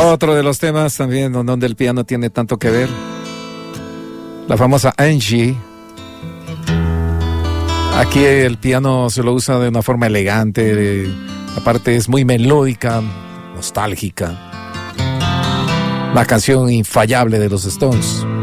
Otro de los temas también donde el piano tiene tanto que ver. La famosa Angie. Aquí el piano se lo usa de una forma elegante, aparte es muy melódica, nostálgica. La canción infallable de los Stones.